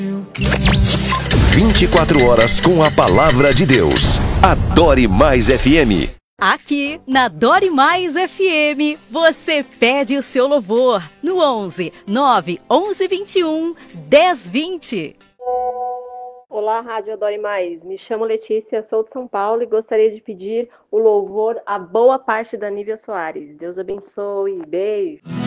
24 horas com a palavra de Deus. Adore Mais FM. Aqui na Adore Mais FM, você pede o seu louvor no 11 9 11 21 10 20. Olá, Rádio Adore Mais. Me chamo Letícia, sou de São Paulo e gostaria de pedir o louvor A Boa Parte da Nívia Soares. Deus abençoe. Beijo.